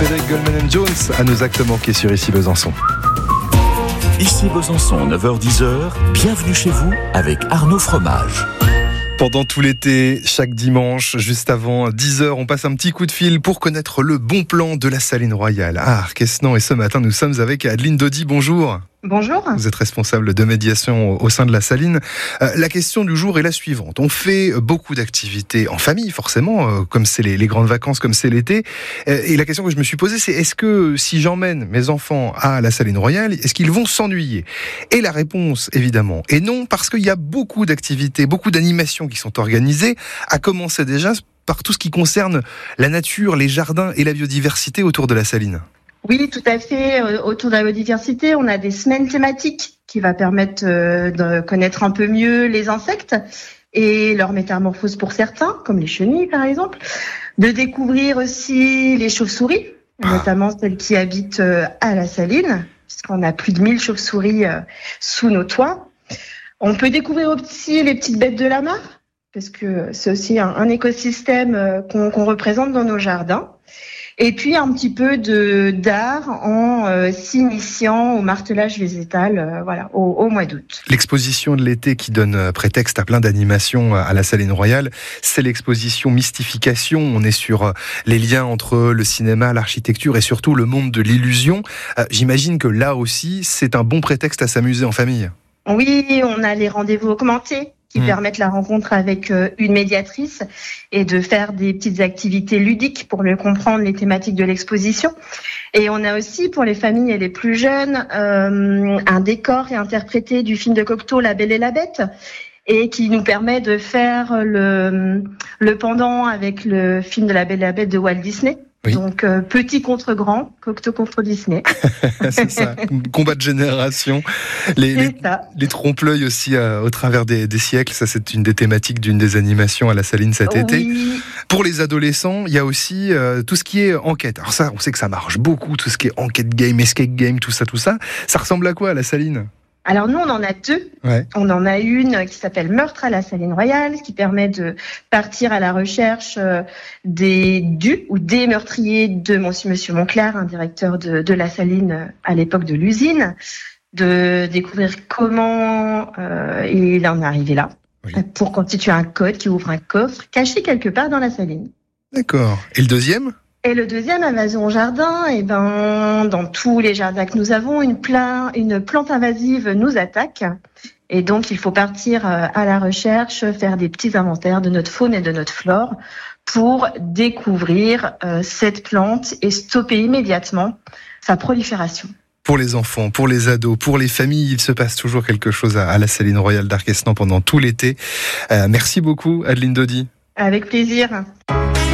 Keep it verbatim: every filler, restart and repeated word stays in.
Frédéric Goldman Jones à nos actes manqués sur Ici Besançon. Ici Besançon, neuf heures dix, bienvenue chez vous avec Arnaud Fromage. Pendant tout l'été, chaque dimanche, juste avant dix heures, on passe un petit coup de fil pour connaître le bon plan de la Saline Royale à Arquesnan. Et ce matin, nous sommes avec Adeline Daudy. Bonjour. Bonjour. Vous êtes responsable de médiation au sein de la Saline. Euh, la question du jour est la suivante. On fait beaucoup d'activités en famille, forcément, euh, comme c'est les, les grandes vacances, comme c'est l'été. Euh, et la question que je me suis posée, c'est est-ce que si j'emmène mes enfants à la Saline Royale, est-ce qu'ils vont s'ennuyer ? Et la réponse, évidemment, est non, parce qu'il y a beaucoup d'activités, beaucoup d'animations qui sont organisées, à commencer déjà par tout ce qui concerne la nature, les jardins et la biodiversité autour de la Saline. Oui, tout à fait. Autour de la biodiversité, on a des semaines thématiques qui va permettre de connaître un peu mieux les insectes et leur métamorphose pour certains, comme les chenilles par exemple. De découvrir aussi les chauves-souris, ah. notamment celles qui habitent à la Saline, puisqu'on a plus de mille chauves-souris sous nos toits. On peut découvrir aussi les petites bêtes de la mare, parce que c'est aussi un, un écosystème qu'on, qu'on représente dans nos jardins. Et puis un petit peu de d'art en euh, s'initiant au martelage végétal, euh, voilà, au, au mois d'août. L'exposition de l'été qui donne prétexte à plein d'animations à la Saline Royale, c'est l'exposition Mystification. On est sur les liens entre le cinéma, l'architecture et surtout le monde de l'illusion. Euh, j'imagine que là aussi, c'est un bon prétexte à s'amuser en famille. Oui, on a les rendez-vous augmentés qui mmh. permettent la rencontre avec une médiatrice et de faire des petites activités ludiques pour mieux comprendre les thématiques de l'exposition. Et on a aussi, pour les familles et les plus jeunes, euh, un décor réinterprété du film de Cocteau, La Belle et la Bête, et qui nous permet de faire le, le pendant avec le film de La Belle et la Bête de Walt Disney. Oui. Donc, euh, petit contre grand, Cocteau contre Disney. C'est ça, combat de génération. Les, les, les trompe-l'œil aussi euh, au travers des, des siècles, ça c'est une des thématiques d'une des animations à la Saline cet oui. été. Pour les adolescents, il y a aussi euh, tout ce qui est enquête. Alors ça, on sait que ça marche beaucoup, tout ce qui est enquête game, escape game, tout ça, tout ça. Ça ressemble à quoi à la Saline ? Alors nous, on en a deux. Ouais. On en a une qui s'appelle Meurtre à la Saline Royale, qui permet de partir à la recherche des du ou des meurtriers de Monsieur Monclar, un directeur de, de la Saline à l'époque de l'usine, de découvrir comment euh, il en est arrivé là, oui. pour constituer un code qui ouvre un coffre caché quelque part dans la Saline. D'accord. Et le deuxième ? Et le deuxième, Invasion au jardin, et ben, dans tous les jardins que nous avons, une, pla- une plante invasive nous attaque. Et donc, il faut partir à la recherche, faire des petits inventaires de notre faune et de notre flore pour découvrir euh, cette plante et stopper immédiatement sa prolifération. Pour les enfants, pour les ados, pour les familles, il se passe toujours quelque chose à, à la Saline Royale d'Arquesnan pendant tout l'été. Euh, merci beaucoup, Adeline Daudy. Avec plaisir.